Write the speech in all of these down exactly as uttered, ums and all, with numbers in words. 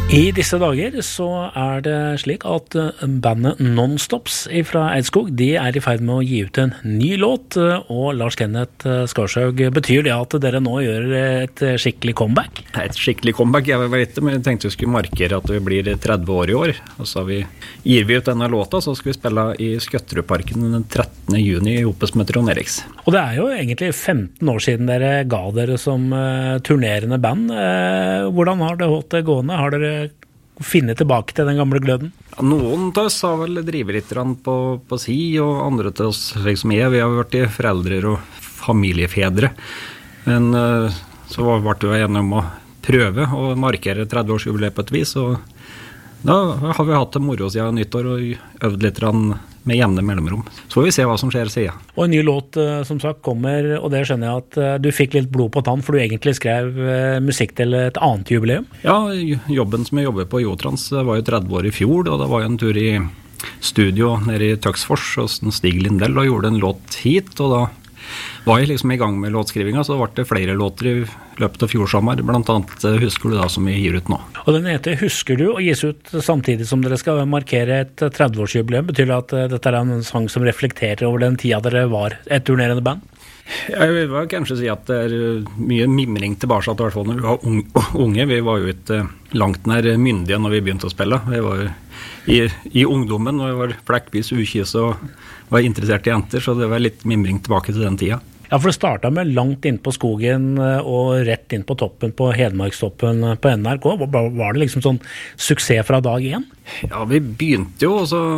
I disse dager så er det slik at bandet Nonstops fra Eidskog, de er i ferd med å gi ut en ny låt, og Lars Kenneth Skarshaug, betyr det at dere nå gjør et skikkelig comeback? Et skikkelig comeback, jeg vet ikke, men jeg tenkte vi skulle markere at vi blir tretti år i år, og så vi, gir vi ut denne låta, så skal vi spille i Skøtterudparken den trettende juni i Opus med Trond Eriks. Og det er jo egentlig femten år siden dere ga dere som uh, turnerende band. Uh, hvordan har det holdt det gående? Har dere finne tilbake til den gamle gløden? Ja, noen av oss har vel drivet litt på, på si, og andre til oss, liksom jeg, vi har vært i foreldre og familiefedre. Men uh, så ble vi enige om å prøve å markere tretti-årsjubileet på et vis, og da har vi hatt det moro siden nyttår og øvd litt med jevne mellomrom. Så får vi se hva som skjer siden. Og en ny låt som sagt kommer, og det skjønner jeg at du fikk litt blod på tann, for du egentlig skrev musikk til et annet jubileum. Ja, jobben som jeg jobber på Jotrans var jo tretti år i fjor, og det var jo en tur i studio nede i Tøksfors hos Stig Lindell og gjorde en låt hit, og da var jeg liksom i gang med låtskrivinga, så ble det flere låter i løpet av fjorsommer, blant annet Husker du da, som vi gir ut nå. Og den heter Husker du, og gis ut samtidig som dere skal markere et tretti-årsjubileum. Betyr det at dette er en sang som reflekterer over den tida dere var et turnerende band? Jeg vil kanskje si at det er mye mimring tilbake, i hvert fall når vi var unge. Vi var jo ikke langt nær myndige når vi begynte å spille. Vi var jo i, i ungdommen, og vi var flekkvis ukys og var interessert i jenter, så det var litt mimring tilbake til den tida. Ja, for det startet med langt inn på skogen og rett inn på toppen på Hedmarkstoppen på N R K. Var det liksom sånn suksess fra dag én? Ja, vi begynte jo, og så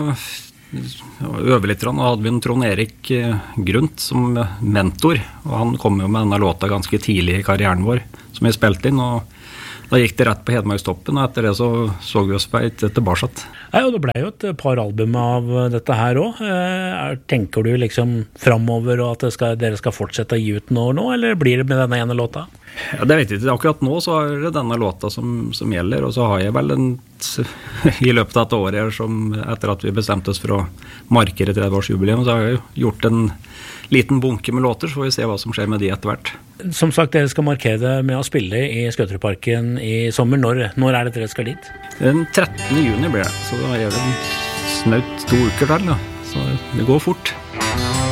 øve litt, og hadde vi en Trond Erik Grunt som mentor, og han kom jo med denne låta ganske tidlig i karrieren vår, som vi spilte inn, og da gikk det rett på Hedmarkstoppen, og etter det så så vi oss på et tilbake. Ja, og det ble jo et par album av dette her også. Tenker du liksom fremover og at det skal, dere skal fortsette å gi ut noe nå, eller blir det med denne ene låta? Ja, det vet jeg ikke. Akkurat nå så er det denne låta som, som gjelder, og så har jeg vel en, i løpet av et år her, som etter at vi bestemte oss for å markere tretti-årsjubileum, så har jeg gjort en liten bunke med låter, så får vi se hva som skjer med de etter hvert. Som sagt, dere skal markere det med å spille i Skøtterudparken i sommer. Når, når er det dere skal dit? Den trettende juni blir det, så da er det snaut to uker til, da. Så det går fort.